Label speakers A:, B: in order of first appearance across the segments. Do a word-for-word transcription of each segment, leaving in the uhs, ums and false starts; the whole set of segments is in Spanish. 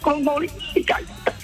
A: con Olímpica.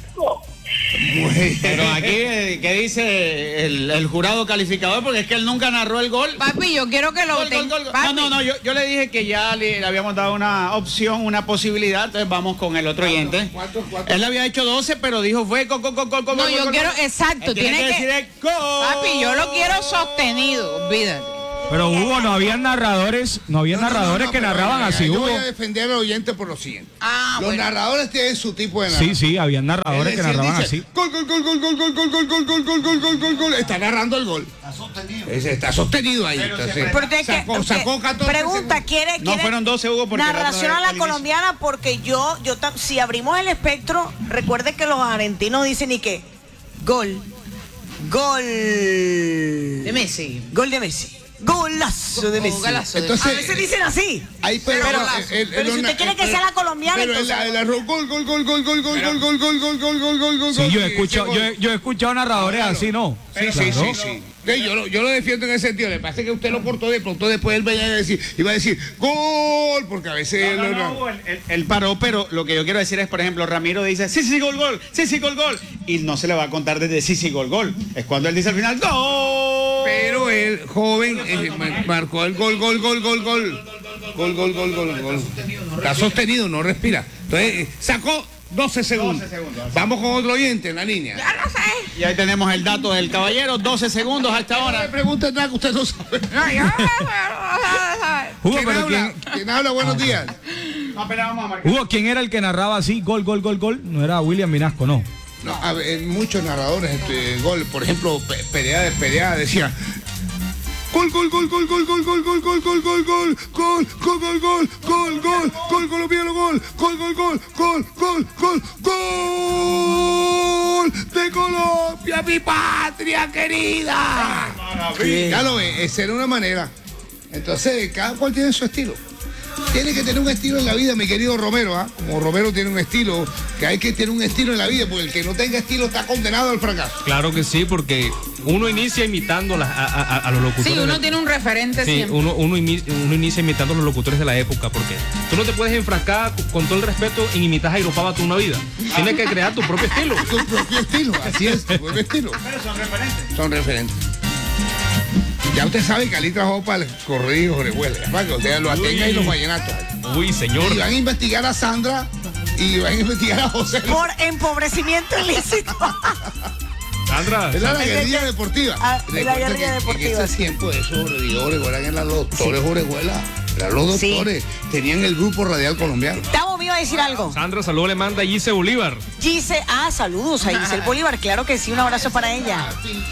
B: Pero aquí, ¿qué dice el, el jurado calificador? Porque es que él nunca narró el gol.
C: Papi, yo quiero que lo
B: Gol, gol, gol, gol. No, no, no, yo, yo le dije que ya le, le habíamos dado una opción, una posibilidad, entonces vamos con el otro oyente. Él le había hecho doce, pero dijo fue gol, gol, gol, gol, gol.
C: No,
B: gol,
C: yo
B: gol,
C: quiero,
B: gol.
C: exacto,
B: Él tiene
C: tiene
B: que
C: que...
B: decir el gol.
C: Papi, yo lo quiero sostenido, olvídate.
D: Pero Hugo, no había narradores, no había
E: No, no,
D: narradores
E: no, no,
D: que
E: pero
D: narraban
E: venga,
D: así,
E: yo
D: Hugo.
E: voy a defender al oyente por lo siguiente.
C: Ah,
E: Los
C: bueno.
E: narradores tienen su tipo de narración.
D: Sí, sí, había narradores
E: Es
D: que
E: decir,
D: narraban
E: dice,
D: así.
E: Gol, gol, gol, gol, gol, gol, gol, gol, gol, gol, gol, gol, gol, gol, gol. Está narrando el gol. Está sostenido. Está sostenido ahí. Entonces,
F: Porque es que,
E: sacó, sacó catorce
F: pregunta,
E: segundos.
F: ¿quiere,
B: No,
F: quiere
B: fueron doce, Hugo, porque
F: narración
B: el
F: a
B: otro
F: la
B: al inicio.
F: colombiana? Porque yo, yo tam- si abrimos el espectro, recuerde que los argentinos dicen y que gol, gol
C: De Messi.
F: gol de Messi, golazo de Messi.
C: Golazo de
E: Entonces,
F: A veces dicen así.
E: Ahí, pero,
F: Pero,
E: eh, el-
F: pero
E: el-
F: si usted
E: el-
F: quiere que
E: el-
F: sea la colombiana,
E: pero el,
F: entonces...
E: el arroz, gol, gol, gol, gol, gol, gol, gol, gol, gol, gol, gol, gol, gol, gol.
D: Sí, yo he
E: y
D: escuchado,
E: ese
D: yo,
E: gol.
D: he- yo he escuchado narradores
E: Claro.
D: así, ¿no?
E: Sí, sí, sí, sí. Sí, yo, lo, yo lo defiendo en ese sentido. Le pasa que usted lo cortó de pronto, después él venía a decir, iba a decir gol, porque a veces
B: No, no,
E: lo-
B: no, Hugo, él, él- él paró, pero lo que yo quiero decir es, por ejemplo, Ramiro dice, sí, sí, gol, gol, sí, sí, gol, gol. Y no se le va a contar desde sí, sí, gol, gol. Es cuando él dice al final, gol.
E: Pero el joven eh, mar- marcó el gol, gol, gol, gol, gol. Gol, gol, gol, gol, gol. Está sostenido, no respira. Entonces, eh, sacó doce segundos.
B: doce segundos.
E: Vamos con otro oyente en la línea.
C: Ya lo sé.
B: Y ahí tenemos el dato del caballero, doce segundos a esta
E: No me
B: hora.
E: pregunte nada que usted no sabe.
C: No, yo...
D: Hugo,
E: ¿Quién
D: pero
E: habla?
D: ¿quién,
E: ¿Quién habla? Buenos días.
B: No, espera, vamos a marcar.
D: Hugo, ¿quién era el que narraba así, gol, gol, gol, gol? No era William Minasco, no.
E: No, a ver, en muchos narradores, este, gol, por ejemplo, Pe- Perea de Perea decía gol, gol, gol, gol, gol, gol, gol, gol, gol, gol, gol, gol, gol, gol, gol, gol, gol, gol, gol, colombiano, gol, gol, gol, gol, gol, gol, gol, gol de Colombia, mi patria querida. Ya lo ve, esa era una manera. Entonces, cada cual tiene su estilo. Tiene que tener un estilo en la vida, mi querido Romero, ¿ah? Como Romero tiene un estilo, que hay que tener un estilo en la vida, porque el que no tenga estilo está condenado al fracaso.
G: Claro que sí, porque uno inicia imitando las- a, a- a los locutores.
C: Sí, uno
G: de-
C: tiene un referente
G: Sí,
C: siempre.
G: uno, uno, imi- uno inicia imitando a los locutores de la época, porque tú no te puedes enfrascar, con todo el respeto, en imitar a Jairo Pava toda una vida. Tienes que crear tu propio estilo.
E: Tu propio estilo, así es, tu propio estilo.
B: Pero son referentes.
E: Son referentes. Ya usted sabe que Ali trabajó para el corrido Orejuela, para que usted lo atenga y los vallenatos.
G: Uy, señor.
E: Y van a investigar a Sandra y van a investigar a José.
F: Por empobrecimiento ilícito.
G: Sandra,
E: Es la
F: Es de
E: guerrilla
F: que-
E: deportiva.
F: Ah, la
E: Recuerda
F: guerrilla
E: que
F: deportiva,
E: En ese
F: sí.
E: tiempo de esos orevidores, eran los doctores Orejuela, eran los
F: Sí.
E: doctores, tenían el grupo radial colombiano.
F: Tavo me iba a decir algo.
G: Sandra, saludo le manda a Gise Bolívar.
F: Gise, ah, saludos a Giselle Bolívar, claro que sí, un abrazo para ella.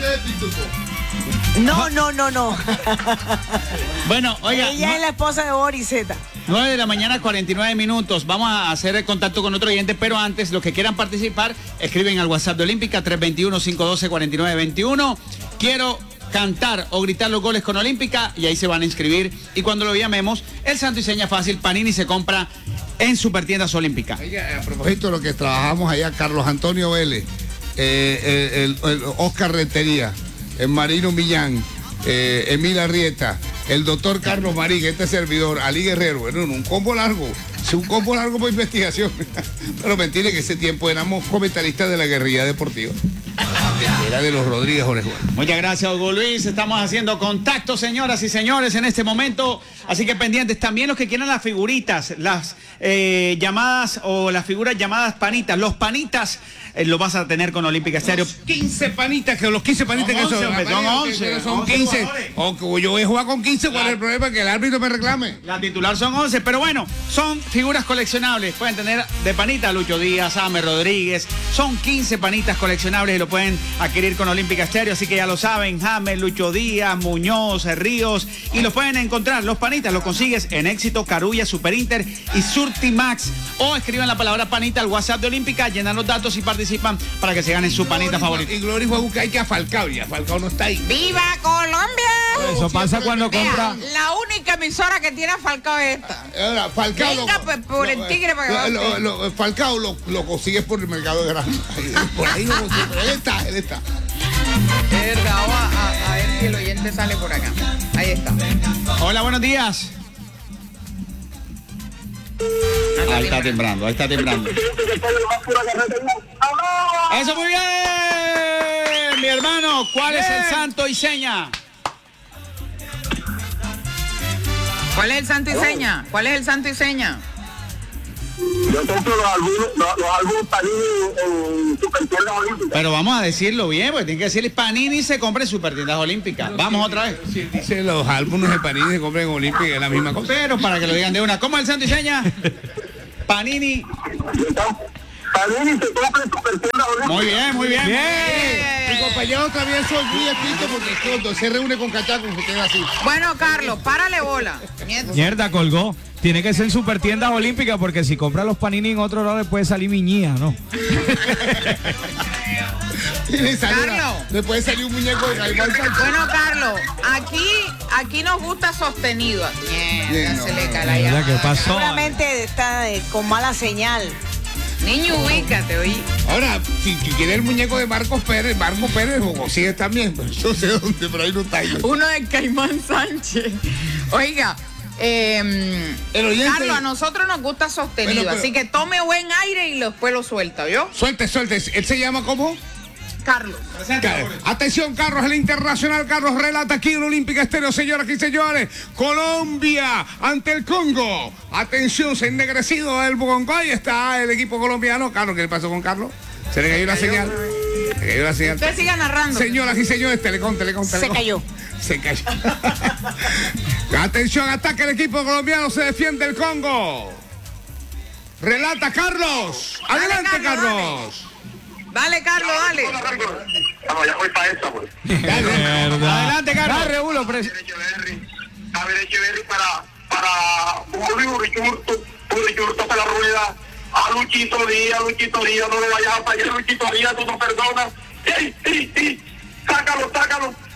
F: No, no, no, no.
B: Bueno, oiga,
F: Ella
B: no-
F: es la esposa de Boris Z.
B: nueve de la mañana, cuarenta y nueve minutos. Vamos a hacer el contacto con otro oyente, pero antes, los que quieran participar, escriben al WhatsApp de Olímpica, tres dos uno, cinco uno dos, cuatro nueve dos uno. Quiero cantar o gritar los goles con Olímpica y ahí se van a inscribir. Y cuando lo llamemos, el santo y seña fácil, Panini se compra en Supertiendas Olímpica.
E: Oiga, a propósito de lo que trabajamos allá, Carlos Antonio Vélez, eh, el, el- el Oscar Rentería, el Marino Millán, eh, Emil Arrieta, el doctor Carlos Marín, este servidor, Ali Guerrero, bueno, un combo largo, es un combo largo por investigación. Pero mentira, que ese tiempo éramos comentaristas de la guerrilla deportiva. Era de los Rodríguez Orejuela.
B: Muchas gracias, Hugo Luis. Estamos haciendo contacto, señoras y señores, en este momento. Así que pendientes. También los que quieran las figuritas, las eh, llamadas o las figuras llamadas panitas. Los panitas eh, lo vas a tener con Olímpica Estéreo.
E: quince panitas, que los quince panitas
B: Son
E: que son.
B: once, hombre, son once,
E: Son
B: once
E: quince.
B: jugadores.
E: O que yo voy a jugar con quince, ¿cuál es el problema? Que el árbitro me reclame.
B: La titular son once, pero bueno, son figuras coleccionables. Pueden tener de panita Lucho Díaz, Amer Rodríguez. Son quince panitas coleccionables y lo pueden adquirir con Olímpica Estéreo. Así que ya lo saben, James, Lucho Díaz, Muñoz, Ríos. Y los pueden encontrar, los panitas, los consigues en Éxito, Carulla, Super Inter y Surtimax. O escriban la palabra panita al WhatsApp de Olímpica, llenan los datos y participan para que se ganen su panita favorita.
E: Y Glory fue a buscar que a Falcao, y a Falcao no está ahí.
C: ¡Viva Colombia!
D: Eso pasa cuando
C: Vea,
D: compra.
C: la única emisora que tiene a Falcao es esta.
E: Ahora, Falcao
C: Venga,
E: lo,
C: pues, por el tigre para que va
E: lo,
C: usted.
E: lo- lo- Falcao lo, lo consigues por el mercado de grano. Por ahí lo consigues. Él está, él está.
C: Es verdad, vamos a, a- a ver si el oyente sale por acá. Ahí está.
B: Hola, buenos días. Ahí está temblando, ahí está temblando. Eso, muy bien, mi hermano. ¿Cuál es el santo y seña?
C: ¿Cuál es el santo y seña? ¿Cuál es el santo y seña?
A: Yo compro los álbumes, los, los álbumes Panini en Supertiendas Olímpicas.
B: Pero vamos a decirlo bien, porque tiene que decir Panini se compra en Supertiendas Olímpicas. Vamos otra vez.
E: Si dice los álbumes de Panini se compran en Olímpica, es la misma cosa.
B: Pero para que lo digan de una. ¿Cómo es el santo y seña? Panini.
A: Panini se compra en Supertiendas Olímpicas.
B: Muy bien, muy bien.
E: Mi compañero también son muy estrictos porque cuando se reúne con Cachaco se queda así.
C: Bueno, Carlos, párale bola. Nieto.
D: Mierda, colgó. Tiene que ser super tiendas olímpicas porque si compra los panini en otro lado le puede salir miñía, ¿no?
E: Le sale una-
C: Carlos.
E: le puede salir un muñeco de Caimán Sánchez.
C: Bueno, Carlos, aquí, aquí nos gusta sostenido. Mierda,
E: Bien,
C: se
E: no,
C: le cae la
D: Mierda,
C: llamada.
D: ¿qué pasó?
F: Seguramente está eh, con mala señal.
C: Niño, ubícate, oí.
E: Ahora, si, si quiere el muñeco de Marcos Pérez, Marcos Pérez lo consigue también, pero yo no sé dónde, pero ahí no está. Yo.
C: Uno de Caimán Sánchez. Oiga, eh,
E: El oyente-
C: Carlos, a nosotros nos gusta sostenido,
E: Bueno, pero-
C: así que tome buen aire y después lo suelta, ¿yo?
E: Suelte, suelte. ¿Él se llama cómo?
C: Carlos.
E: Atención, Carlos, el internacional Carlos relata aquí en Olímpica Estéreo, señoras y señores. Colombia ante el Congo. Atención, se ha ennegrecido el Congo. Ahí está el equipo colombiano. Carlos, ¿qué le pasó con Carlos? Se le cayó la señal. Se le cayó la señal.
C: Usted siga narrando.
E: Señoras y señores, Telecom, Telecom,
F: Se
E: Telecom.
F: cayó.
E: Se cayó. Atención, ataque el equipo colombiano, se defiende el Congo. Relata Carlos.
C: Dale,
E: Adelante,
C: Carlos,
E: Carlos.
C: Dale, Carlos, dale.
A: Vamos, ya voy para esa, pues.
B: Adelante, Carlos.
D: Dale, Regulo, pres-
A: Echeverry, Javier Echeverry para, para un Burrichurto, Burrichurto para la rueda, a Luchito Díaz, Luchito Díaz, no le vayas a fallar, Luchito Díaz, tú no perdonas, ¡ey, ey, ey! Sácalo, sácalo,